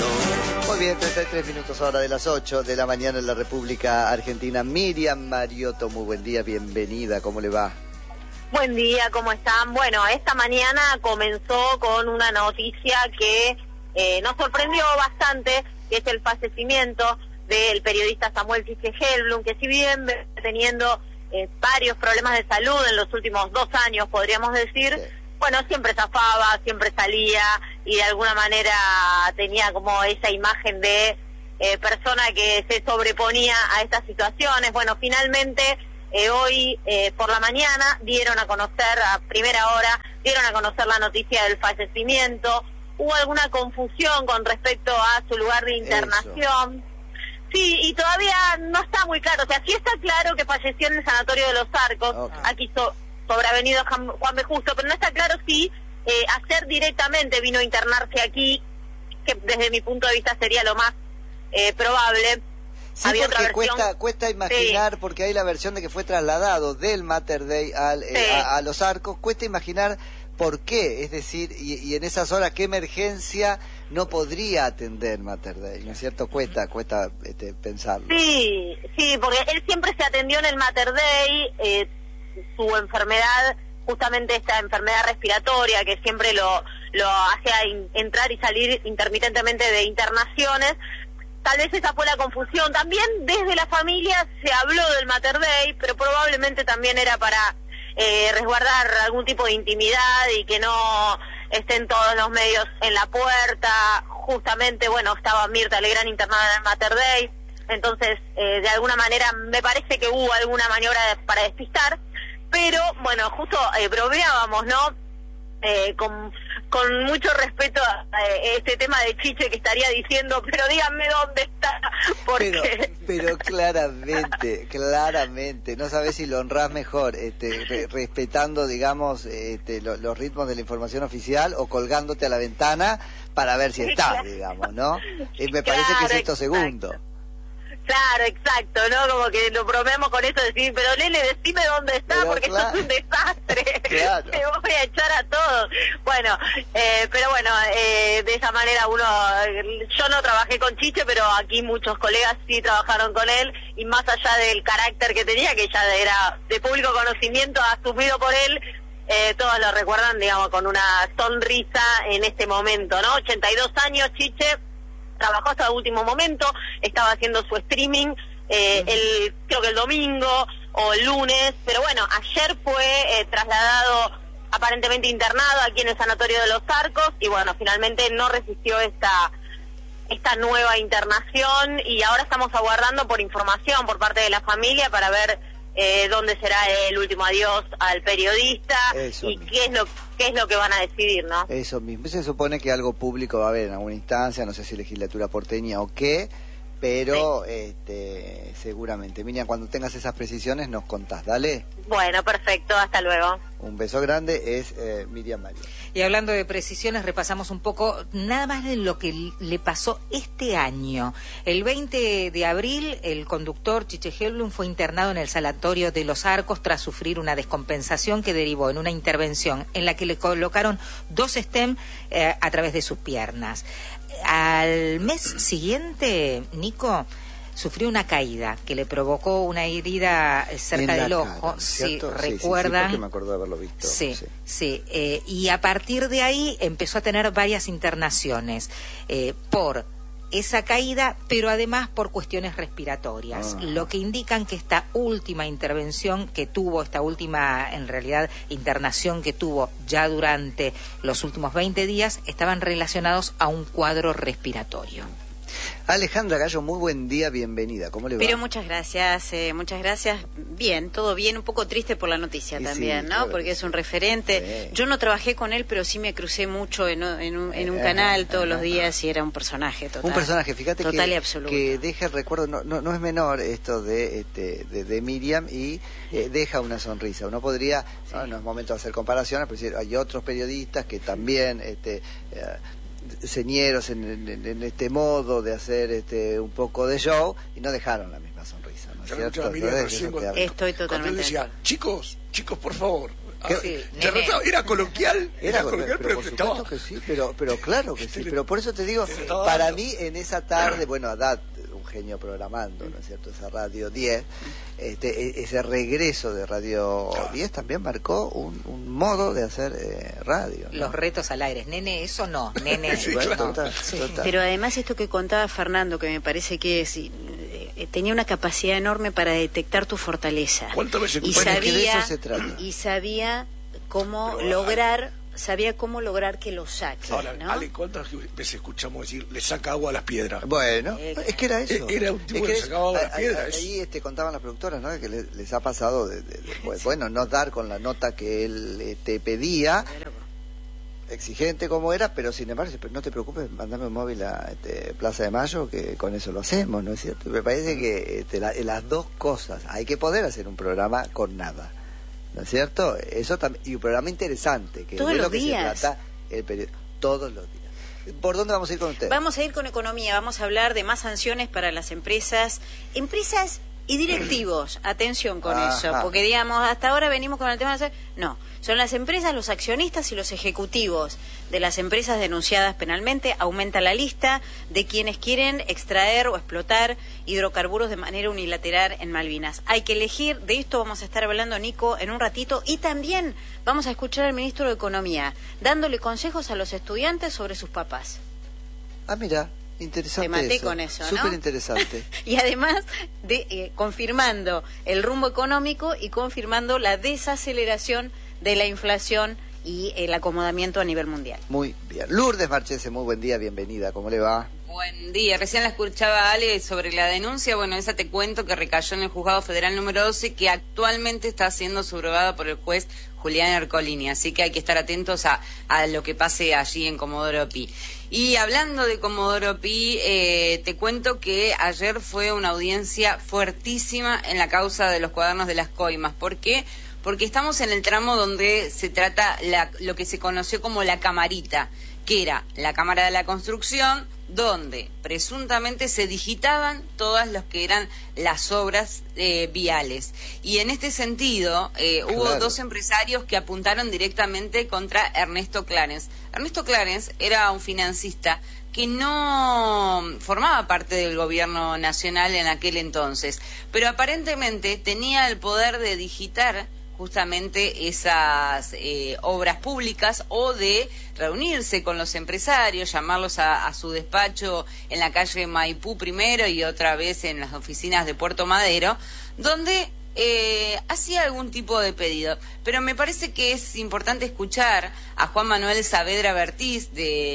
Muy bien, 33 minutos ahora de las 8 de la mañana en la República Argentina. Miriam Mariotto, muy buen día, bienvenida, ¿cómo le va? Buen día, ¿cómo están? Bueno, esta mañana comenzó con una noticia que nos sorprendió bastante, que es el fallecimiento del periodista Samuel Chiche Hellblum, que si bien teniendo varios problemas de salud en los últimos 2 años, podríamos decir, sí. Bueno, siempre zafaba, siempre salía y de alguna manera tenía como esa imagen de persona que se sobreponía a estas situaciones. Bueno, finalmente hoy por la mañana dieron a conocer, a primera hora, dieron a conocer la noticia del fallecimiento. Hubo alguna confusión con respecto a su lugar de internación. Eso. Sí, y todavía no está muy claro. O sea, sí está claro que falleció en el Sanatorio de los Arcos, okay. Aquí sobre Avenida Juan B. Justo, pero no está claro si hacer directamente vino a internarse aquí, que desde mi punto de vista sería lo más probable. Sí, había porque otra versión, cuesta imaginar, sí. Porque hay la versión de que fue trasladado del Mater Dei a los Arcos, cuesta imaginar por qué, es decir, y en esas horas qué emergencia no podría atender Mater Dei, ¿no es cierto? Cuesta pensarlo. Sí, porque él siempre se atendió en el Mater Dei, su enfermedad, justamente esta enfermedad respiratoria que siempre lo hace entrar y salir intermitentemente de internaciones. Tal vez esa fue la confusión. También desde la familia se habló del Mater Dei, pero probablemente también era para resguardar algún tipo de intimidad y que no estén todos los medios en la puerta. Justamente, bueno, estaba Mirta Legrand internada en el Mater Dei, entonces de alguna manera me parece que hubo alguna maniobra para despistar, pero bueno, justo bromeábamos, ¿no? Con mucho respeto a este tema de Chiche que estaría diciendo, pero díganme dónde está, porque... Pero claramente, no sabés si lo honrás mejor, respetando, digamos, los ritmos de la información oficial o colgándote a la ventana para ver si está, claro. Digamos, ¿no? Me parece que es esto segundo. Claro, exacto, ¿no? Como que lo bromeamos con eso de decir, pero Lele, decime dónde está, pero porque claro. Esto es un desastre, claro. Te voy a echar a todos. Bueno, pero bueno, de esa manera yo no trabajé con Chiche, pero aquí muchos colegas sí trabajaron con él, y más allá del carácter que tenía, que ya era de público conocimiento, asumido por él, todos lo recuerdan, digamos, con una sonrisa en este momento, ¿no? 82 años, Chiche. Trabajó hasta el último momento, estaba haciendo su streaming, creo que el domingo o el lunes, pero bueno, ayer fue trasladado, aparentemente internado aquí en el Sanatorio de los Arcos, y bueno, finalmente no resistió esta nueva internación, y ahora estamos aguardando por información por parte de la familia para ver dónde será el último adiós al periodista. Eso y mismo. qué es lo que van a decidir, ¿no? Eso mismo. Se supone que algo público va a haber en alguna instancia, no sé si legislatura porteña o qué, pero sí. Seguramente. Miriam, cuando tengas esas precisiones nos contás, dale. Bueno, perfecto, hasta luego. Un beso grande, es Miriam Mariotto. Y hablando de precisiones, repasamos un poco nada más de lo que le pasó este año. El 20 de abril, el conductor Chiche Hellblum fue internado en el Sanatorio de los Arcos tras sufrir una descompensación que derivó en una intervención en la que le colocaron 2 stem a través de sus piernas. Al mes siguiente, Nico sufrió una caída que le provocó una herida cerca del ojo, cara, sí, recuerda. Sí, porque me acuerdo de haberlo visto. Sí. Y a partir de ahí empezó a tener varias internaciones por esa caída, pero además por cuestiones respiratorias, lo que indican que esta última intervención que tuvo, esta última, en realidad, internación que tuvo ya durante los últimos 20 días, estaban relacionados a un cuadro respiratorio. Alejandra Gallo, muy buen día, bienvenida. ¿Cómo le va? Pero muchas gracias. Bien, todo bien, un poco triste por la noticia también, sí, ¿no? Claro, porque es un referente. Sí. Yo no trabajé con él, pero sí me crucé mucho en un canal todos los días y era un personaje total. Un personaje, fíjate total que, y absoluto. Que deja el recuerdo, no es menor esto de Miriam y deja una sonrisa. Uno podría, sí. No es momento de hacer comparaciones, pero hay otros periodistas que también señeros en este modo de hacer un poco de show y no dejaron la misma sonrisa, ¿no es cierto? Estoy totalmente. Él decía, chicos, por favor, Era coloquial. Era coloquial, pero por supuesto que sí, pero claro que sí. Pero por eso te digo, para mí en esa tarde, bueno, Haddad, un genio programando, ¿no es cierto? Esa Radio 10, ese regreso de Radio 10 también marcó un modo de hacer radio, ¿no? Los retos al aire. Nene, eso no. Nene, sí, bueno, total. Pero además esto que contaba Fernando, que me parece que tenía una capacidad enorme para detectar tu fortaleza. ¿Cuántas veces y sabía cómo lograr que lo saque. Ahora, ¿no? Ale, ¿cuántas veces escuchamos decir le saca agua a las piedras? Bueno, es que era eso. Era un tipo que sacaba agua a las piedras. Ahí contaban las productoras, ¿no? Que les ha pasado bueno, no dar con la nota que él te pedía, exigente como era, pero sin embargo, no te preocupes, mandame un móvil a Plaza de Mayo, que con eso lo hacemos, ¿no es cierto? Me parece que las dos cosas, hay que poder hacer un programa con nada, ¿no es cierto? Eso también, y un programa interesante, que todos de los lo que días. se trata el periodo, todos los días. ¿Por dónde vamos a ir con ustedes? Vamos a ir con economía, vamos a hablar de más sanciones para las empresas y directivos. Atención con eso, porque digamos, hasta ahora venimos con el tema de no, son las empresas, los accionistas y los ejecutivos de las empresas denunciadas penalmente. Aumenta la lista de quienes quieren extraer o explotar hidrocarburos de manera unilateral en Malvinas. Hay que elegir, de esto vamos a estar hablando, Nico, en un ratito, y también vamos a escuchar al ministro de Economía dándole consejos a los estudiantes sobre sus papás. Mira, interesante. Te maté eso. con eso, ¿no? Súper interesante. Y además confirmando el rumbo económico y confirmando la desaceleración de la inflación y el acomodamiento a nivel mundial. Muy bien. Lourdes Marchese, muy buen día, bienvenida. ¿Cómo le va? Buen día. Recién la escuchaba Ale sobre la denuncia. Bueno, esa te cuento que recayó en el Juzgado Federal número 12, que actualmente está siendo subrogada por el juez Julián Ercolini. Así que hay que estar atentos a lo que pase allí en Comodoro Pi. Y hablando de Comodoro Pi, te cuento que ayer fue una audiencia fuertísima en la causa de los cuadernos de las coimas. ¿Por qué? Porque estamos en el tramo donde se trata lo que se conoció como la camarita, que era la Cámara de la Construcción, donde presuntamente se digitaban todas las que eran las obras viales. Y en este sentido hubo dos empresarios que apuntaron directamente contra Ernesto Clarence. Ernesto Clarence era un financista que no formaba parte del gobierno nacional en aquel entonces, pero aparentemente tenía el poder de digitar justamente esas obras públicas o de reunirse con los empresarios, llamarlos a su despacho en la calle Maipú primero y otra vez en las oficinas de Puerto Madero, donde hacía algún tipo de pedido. Pero me parece que es importante escuchar a Juan Manuel Saavedra Bertiz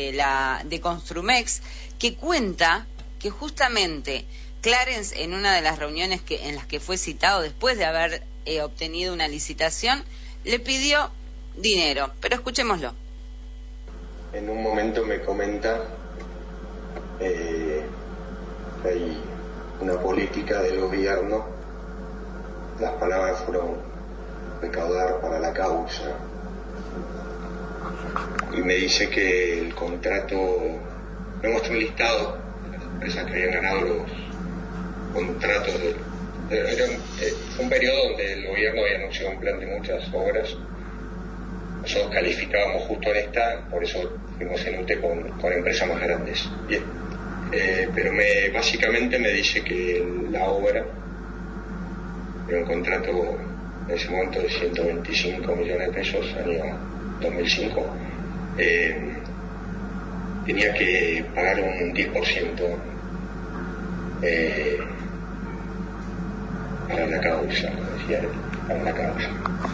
de Construmex, que cuenta que justamente Clarence, en una de las reuniones en las que fue citado después de haber obtenido una licitación, le pidió dinero. Pero escuchémoslo. En un momento me comenta que hay una política del gobierno, las palabras fueron recaudar para la causa, y me dice que el contrato, me muestra un listado de las empresas que habían ganado los contratos era un periodo donde el gobierno había anunciado un plan de muchas obras. Nosotros calificábamos justo en esta, por eso fuimos en UTE con empresas más grandes. Bien. Pero básicamente me dice que la obra era un contrato en ese momento de 125 millones de pesos, año 2005. Tenía que pagar un 10% para la causa, como decía él, para la causa.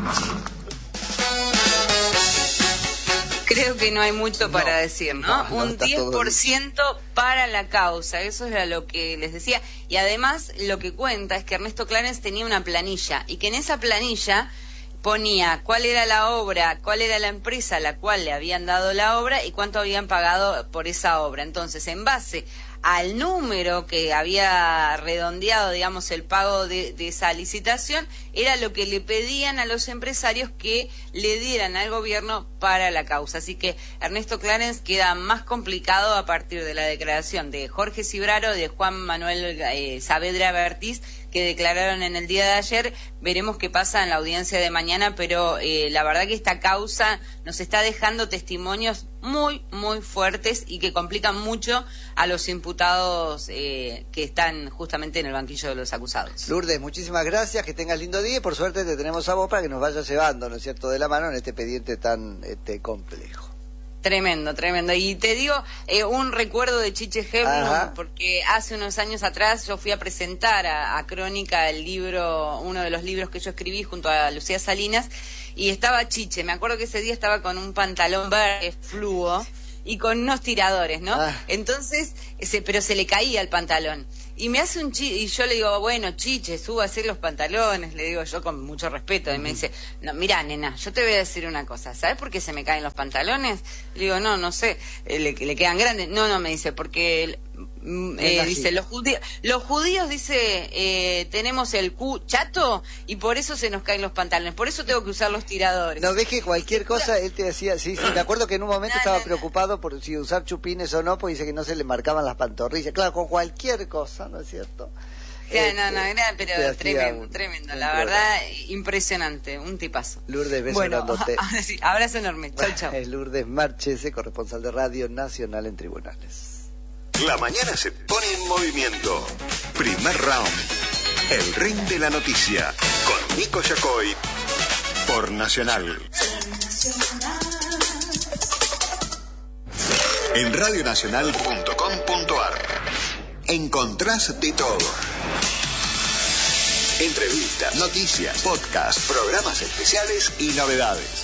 Creo que no hay mucho para decir, ¿no? Un 10% para la causa, eso era lo que les decía. Y además lo que cuenta es que Ernesto Clarence tenía una planilla y que en esa planilla ponía cuál era la obra, cuál era la empresa a la cual le habían dado la obra y cuánto habían pagado por esa obra. Entonces, en base al número que había redondeado, digamos, el pago de esa licitación, era lo que le pedían a los empresarios que le dieran al gobierno para la causa. Así que Ernesto Clarence queda más complicado a partir de la declaración de Jorge Cibraro y de Juan Manuel Saavedra Bertiz, que declararon en el día de ayer. Veremos qué pasa en la audiencia de mañana. mañana, pero la verdad que esta causa nos está dejando testimonios muy, muy fuertes y que complican mucho a los imputados que están justamente en el banquillo de los acusados. Lourdes, muchísimas gracias, que tengas lindo día y por suerte te tenemos a vos para que nos vayas llevando, ¿no es cierto?, de la mano en este expediente tan complejo. Tremendo, tremendo. Y te digo un recuerdo de Chiche Hellblum, porque hace unos años atrás yo fui a presentar a Crónica el libro, uno de los libros que yo escribí junto a Lucía Salinas, y estaba Chiche. Me acuerdo que ese día estaba con un pantalón verde fluo y con unos tiradores, ¿no? Entonces, pero se le caía el pantalón. Y me hace y yo le digo, bueno, Chiche, súbase los pantalones, le digo yo con mucho respeto, y me dice, no, mirá, nena, yo te voy a decir una cosa, ¿sabes por qué se me caen los pantalones? Le digo, no sé, le quedan grandes. No, me dice, porque dice, los judíos, dice, tenemos el cu chato y por eso se nos caen los pantalones, por eso tengo que usar los tiradores. No ves que cualquier cosa, él te decía, sí, me acuerdo que en un momento estaba preocupado por si usar chupines o no, porque dice que no se le marcaban las pantorrillas. Claro, con cualquier cosa, ¿no es cierto? Pero tremendo, la verdad, impresionante, un tipazo. Lourdes, beso grandote. Sí, abrazo enorme, chau. Lourdes Marchese, corresponsal de Radio Nacional en Tribunales. La mañana se pone en movimiento. Primer round. El ring de la noticia. Con Nico Yacoy. Por Nacional. En radionacional.com.ar encontrás de todo. Entrevistas, noticias, podcasts, programas especiales y novedades.